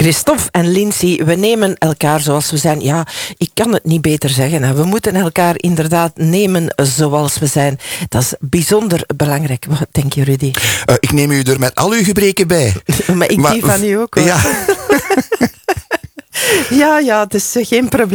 Christophe en Lindsay, we nemen elkaar zoals we zijn. Ja, ik kan het niet beter zeggen. Hè. We moeten elkaar inderdaad nemen zoals we zijn. Dat is bijzonder belangrijk. Wat denk je, Rudy? Ik neem u er met al uw gebreken bij. Maar ik die van u ook, hoor. Ja. Ja, het is geen probleem.